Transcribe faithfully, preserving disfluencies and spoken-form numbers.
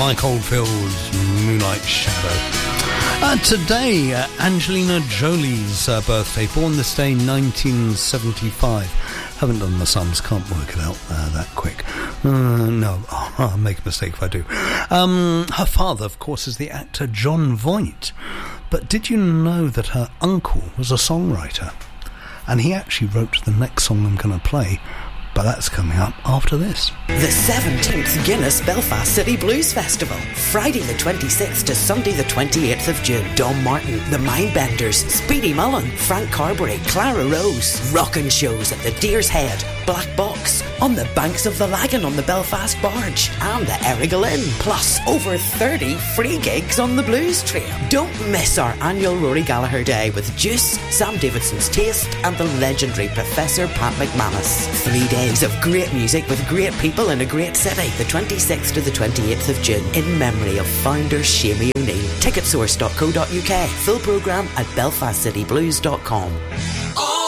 Mike Oldfield's Moonlight Shadow. Uh, today, uh, Angelina Jolie's uh, birthday, born this day, nineteen seventy-five. Haven't done the sums, can't work it out uh, that quick. Uh, no, oh, I'll make a mistake if I do. Um, her father, of course, is the actor Jon Voight. But did you know that her uncle was a songwriter? And he actually wrote the next song I'm going to play. But that's coming up after this. The seventeenth Guinness Belfast City Blues Festival. Friday the twenty-sixth to Sunday the twenty-eighth of June. Dom Martin, The Mindbenders, Speedy Mullen, Frank Carberry, Clara Rose. Rockin' shows at the Deer's Head, Black Box, on the banks of the Lagan on the Belfast Barge, and the Errigal Inn. Plus, over thirty free gigs on the Blues Trail. Don't miss our annual Rory Gallagher Day with Juice, Sam Davidson's Taste, and the legendary Professor Pat McManus. Three days of great music with great people in a great city. The twenty-sixth to the twenty-eighth of June, in memory of founder Shamie O'Neill. ticket source dot co dot uk. Full programme at belfast city blues dot com.